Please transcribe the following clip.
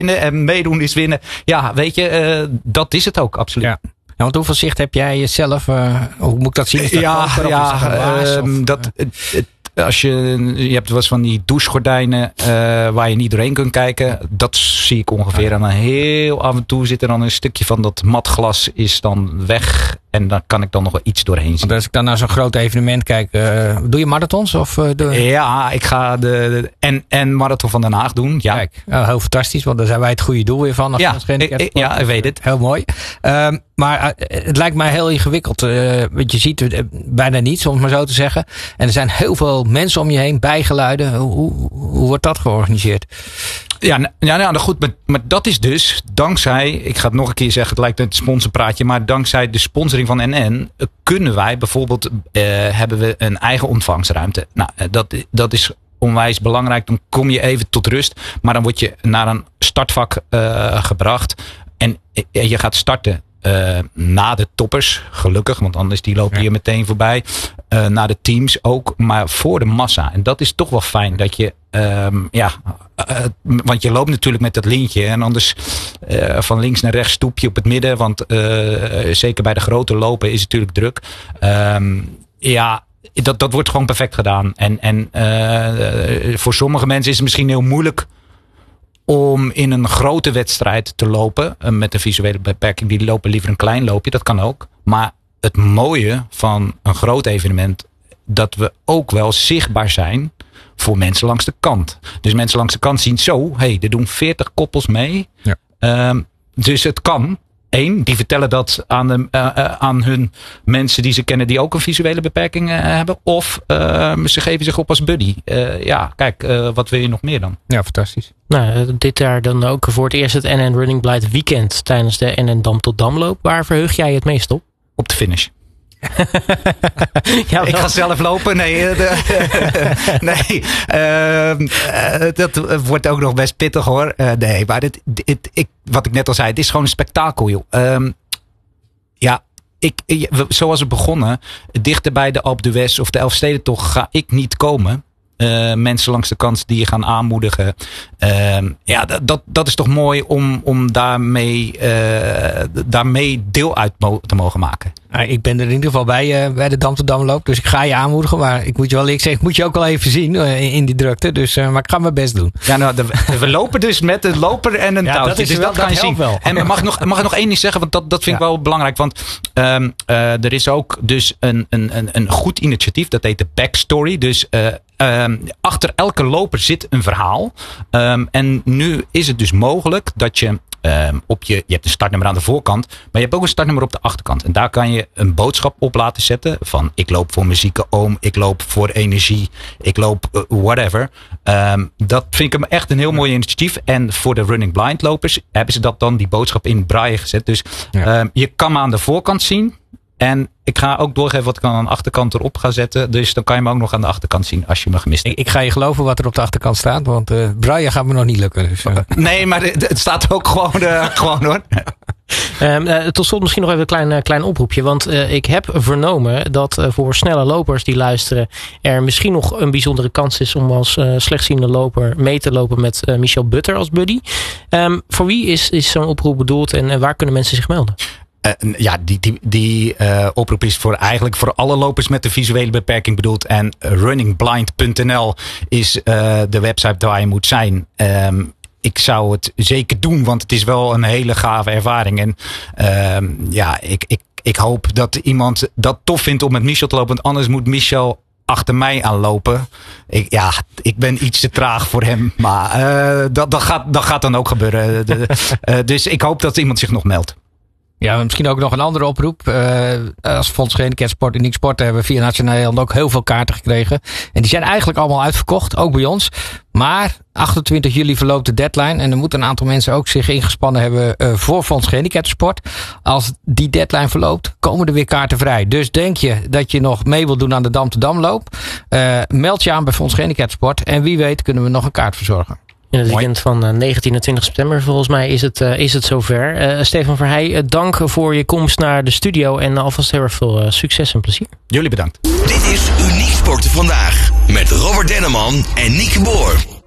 winnen en meedoen is winnen. Ja, weet je, dat is het ook, absoluut. Ja. Want hoeveel zicht heb jij jezelf? Hoe moet ik dat zien? Is dat als je hebt wel eens van die douchegordijnen waar je niet doorheen kunt kijken. Dat zie ik ongeveer. En dan heel af en toe zit er dan een stukje van dat matglas is dan weg. En dan kan ik dan nog wel iets doorheen zien. Als ik dan naar zo'n groot evenement kijk. Doe je marathons? Ja, ik ga de Marathon van Den Haag doen. Ja. Kijk, heel fantastisch. Want daar zijn wij het goede doel weer van. Ja, ik weet het. Heel mooi. Maar het lijkt mij heel ingewikkeld. Want je ziet bijna niets, om het maar zo te zeggen. En er zijn heel veel mensen om je heen, bijgeluiden. Hoe wordt dat georganiseerd? Ja, goed. Maar dat is dus dankzij, ik ga het nog een keer zeggen, het lijkt een sponsorpraatje, maar dankzij de sponsoring van NN kunnen wij bijvoorbeeld, hebben we een eigen ontvangstruimte. Nou, dat is onwijs belangrijk. Dan kom je even tot rust, maar dan word je naar een startvak gebracht en je gaat starten. Na de toppers, gelukkig, want anders die lopen hier meteen voorbij. Na de teams ook, maar voor de massa. En dat is toch wel fijn dat je, want je loopt natuurlijk met dat lintje en anders van links naar rechts stoep je op het midden, want zeker bij de grote lopen is het natuurlijk druk. Dat wordt gewoon perfect gedaan. En voor sommige mensen is het misschien heel moeilijk om in een grote wedstrijd te lopen met een visuele beperking. Die lopen liever een klein loopje, dat kan ook. Maar het mooie van een groot evenement, dat we ook wel zichtbaar zijn voor mensen langs de kant. Dus mensen langs de kant zien zo, er doen 40 koppels mee. Ja. Dus het kan. Die vertellen dat aan hun mensen die ze kennen die ook een visuele beperking hebben. Of ze geven zich op als buddy. Kijk, wat wil je nog meer dan? Ja, fantastisch. Nou, dit jaar dan ook voor het eerst het NN Running Blind Weekend tijdens de NN Dam tot Damloop. Waar verheug jij het meest op? Op de finish. Ja, ik ga zelf lopen. Dat wordt ook nog best pittig hoor. Maar wat ik net al zei, het is gewoon een spektakel joh. Zoals we begonnen, dichter bij de Alpe d'Huez of de Elfstedentocht ga ik niet komen. Mensen langs de kant die je gaan aanmoedigen. Dat is toch mooi om daarmee deel uit te mogen maken. Ik ben er in ieder geval bij de Dam tot Damloop. Dus ik ga je aanmoedigen. Maar ik moet je wel eerlijk zeggen, ik moet je ook wel even zien in die drukte. Dus, maar ik ga mijn best doen. Ja, we lopen dus met een loper en een touwtje. Dus dat kan je zien. Wel. En mag ik nog één ding zeggen? Want dat vind ik wel belangrijk. Want er is ook dus een goed initiatief. Dat heet de Backstory. Dus achter elke loper zit een verhaal. En nu is het dus mogelijk dat je je hebt een startnummer aan de voorkant, maar je hebt ook een startnummer op de achterkant. En daar kan je een boodschap op laten zetten van ik loop voor mijn zieke oom, ik loop voor energie, ik loop whatever. Dat vind ik echt een heel mooi initiatief. En voor de Running Blind lopers hebben ze die boodschap in braille gezet. Dus je kan me aan de voorkant zien. En ik ga ook doorgeven wat ik aan de achterkant erop ga zetten. Dus dan kan je me ook nog aan de achterkant zien als je me gemist hebt. Ik ga je geloven wat er op de achterkant staat. Want braille gaat me nog niet lukken. Dus, Nee, maar het staat ook gewoon hoor. Tot slot misschien nog even een klein oproepje. Want ik heb vernomen dat voor snelle lopers die luisteren er misschien nog een bijzondere kans is om als slechtziende loper mee te lopen met Michel Butter als buddy. Voor wie is zo'n oproep bedoeld en waar kunnen mensen zich melden? Die oproep is eigenlijk voor alle lopers met een visuele beperking bedoeld. En runningblind.nl is de website waar je moet zijn. Ik zou het zeker doen, want het is wel een hele gave ervaring. En ik hoop dat iemand dat tof vindt om met Michel te lopen. Want anders moet Michel achter mij aanlopen. Ik ben iets te traag voor hem. Maar dat gaat dan ook gebeuren. Dus ik hoop dat iemand zich nog meldt. Ja, misschien ook nog een andere oproep. Als Fonds Gehandicapten Sport Uniek Sport hebben we via Nationaal Nederland ook heel veel kaarten gekregen. En die zijn eigenlijk allemaal uitverkocht, ook bij ons. Maar 28 juli verloopt de deadline. En er moeten een aantal mensen ook zich ingespannen hebben voor Fonds Gehandicapten Sport. Als die deadline verloopt, komen er weer kaarten vrij. Dus denk je dat je nog mee wilt doen aan de Dam te Damloop? Meld je aan bij Fonds Gehandicapten Sport. En wie weet kunnen we nog een kaart verzorgen. In het weekend van 19 en 20 september volgens mij is het zover. Stefan Verheij, dank voor je komst naar de studio. En alvast heel erg veel succes en plezier. Jullie bedankt. Dit is Uniek Sporten Vandaag. Met Robert Denneman en Nieke Boer.